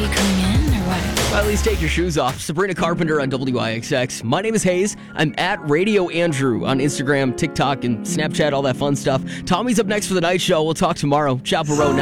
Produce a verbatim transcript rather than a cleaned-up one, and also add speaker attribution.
Speaker 1: you coming in or what?
Speaker 2: Well, at least take your shoes off. Sabrina Carpenter on W I X X. My name is Hayes. I'm at Radio Andrew on Instagram, TikTok, and Snapchat, all that fun stuff. Tommy's up next for the night show. We'll talk tomorrow. Chapel Road now.